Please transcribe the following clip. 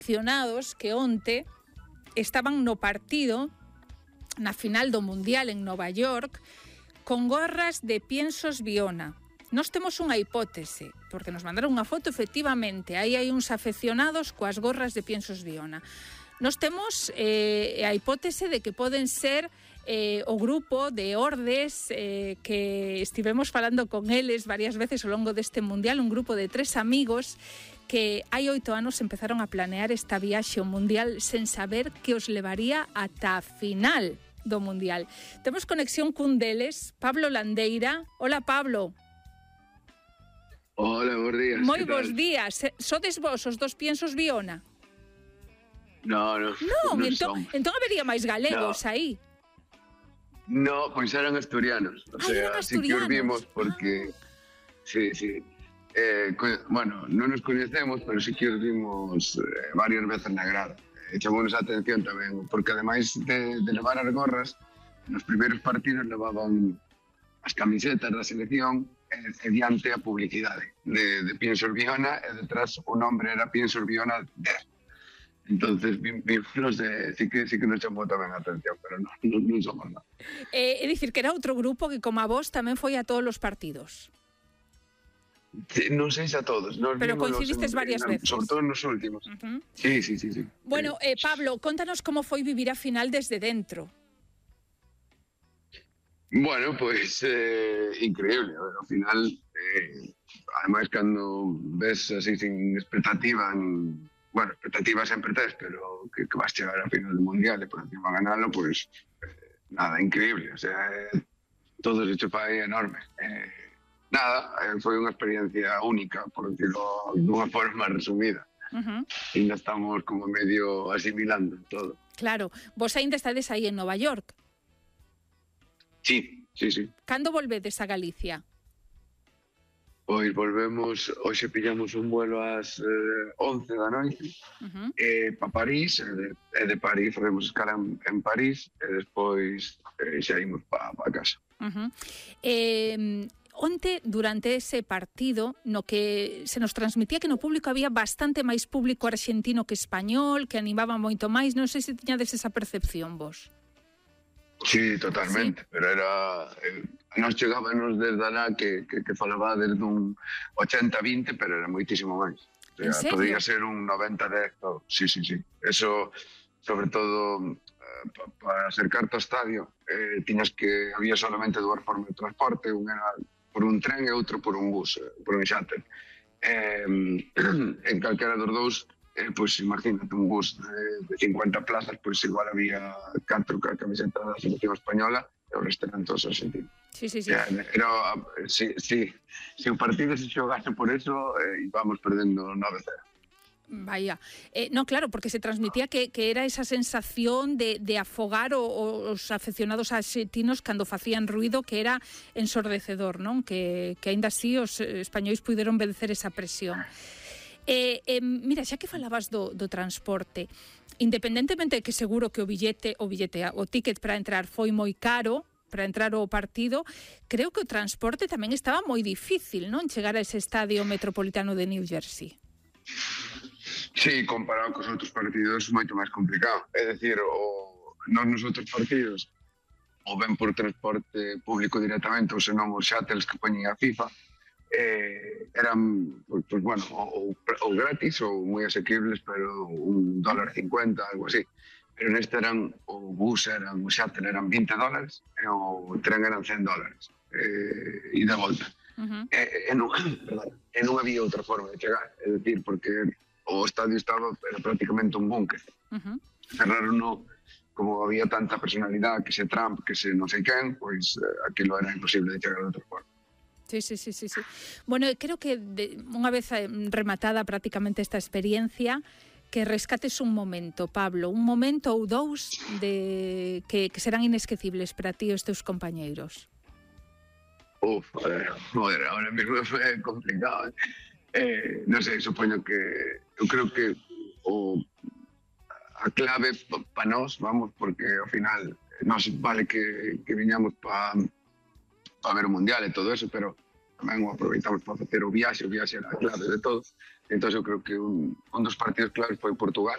afeccionados que onte estaban no partido, na final do Mundial en Nova York, con gorras de Piensos Viona. Nós temos unha hipótese, porque nos mandaron unha foto, efectivamente, aí hai uns afeccionados coas gorras de Piensos Viona. Nós temos a hipótese de que poden ser o grupo de Ordes que estivemos falando con eles varias veces ao longo deste Mundial, un grupo de 3 amigos que hai 8 anos empezaron a planear esta viaxe ao Mundial sen saber que os levaría ata a final do Mundial. Temos conexión cun deles, Pablo Landeira. Hola, Pablo. Hola, bons días. Moi bons días. Sodes vos os dos Piensos Viona? Non, entón habería máis galegos aí. No, pois eran asturianos. O sea, eran así que os vimos porque... Sí. Bueno, non nos coñecemos, pero sí que os vimos varias veces na grada. Chamounos a atención tamén, porque ademais de levar as gorras, nos primeiros partidos levaban as camisetas da selección e diante a publicidade de Piensos Viona, e detrás o nombre era Piensos Viona 10. Entonces, vimos sí que nos chamou tamén a atención, pero non somos nada. É dicir, que era outro grupo que, como a vos, tamén foi a todos os partidos. Sí, non sei se a todos. Pero coincidistes varias veces. Sobre todo nos últimos. Sí. Bueno, Pablo, contanos como foi vivir a final desde dentro. Bueno, pues increíble. Ao final, además, cando ves así sin expectativa, bueno, expectativa sempre tes, pero que vas chegar a final do Mundial e por encima ganalo, pues nada, increíble. O sea, todo se chupa aí enorme. Nada, foi unha experiencia única, por decirlo dunha forma resumida. Ainda estamos como medio asimilando todo. Claro, vos ainda estades aí en Nova York. Sí. Cando volvedes a Galicia? Pois volvemos, hoxe pillamos un vuelo ás 11 da noite para París, e de París faremos escala en París, e despois xa imos para casa. Onte, durante ese partido, no que se nos transmitía que no público había bastante máis público argentino que español, que animaba moito máis, non sei se tiñades esa percepción vos. Sí, totalmente, pero era... Nos chegábamos desde alá que falaba desde un 80-20, pero era moitísimo máis. O sea, podría ser un 90-10. Sí. Eso, sobre todo, para acercarte ao estadio, había solamente 2 formas de transporte, un era por un tren e outro por un bus, por un shuttle. En calquera dos dous, pois imagínate, un bus de 50 plazas, pois igual había 4 camisetas da selección española e o resto eran todos argentinos. Sí. Era, sí, se o partido se xogase por eso, íbamos perdendo 9-0. Vaya, no, claro, porque se transmitía que era esa sensación de afogar os afeccionados argentinos cando facían ruido, que era ensordecedor, non? Que aínda así os españois puideron vencer esa presión. Mira, xa que falabas do transporte, independentemente de que seguro que o ticket para entrar foi moi caro, para entrar ao partido, creo que o transporte tamén estaba moi difícil, non? Chegar a ese estadio metropolitano de New Jersey. Sí, comparado cos outros partidos, moito máis complicado. É dicir, nos outros partidos, ou ben por transporte público directamente, ou senón os shuttles que poñen a FIFA, eran, pues bueno, ou gratis, ou moi asequibles, pero $1.50, algo así. Pero neste eran, o shuttle eran $20, e o tren eran $100, e de volta. E non había outra forma de chegar, é dicir, porque o estadio era prácticamente un búnker. Cerraron, como había tanta personalidade, que se Trump, que se non sei quen, pois aquilo era imposible de chegar de outra forma. Sí. Bueno, creo que unha vez rematada prácticamente esta experiencia, que rescates un momento, Pablo, un momento ou dous que serán inesquecibles para ti e os teus compañeiros. Ahora mismo é complicado. Non sei, supoño que eu creo que a clave para nós, vamos, porque ao final nos vale que viñamos para ver o Mundial e todo eso, pero tamén o aproveitamos para facer o viaxe era a clave de todo. Entón eu creo que un dos partidos claves foi Portugal,